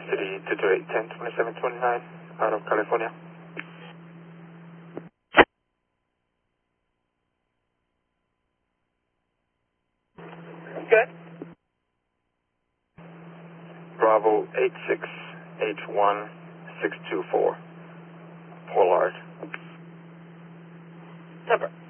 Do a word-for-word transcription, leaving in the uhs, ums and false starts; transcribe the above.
City two two eight ten twenty-seven twenty-nine out of California. Good. Bravo eight six H one six two four. Pollard. Number.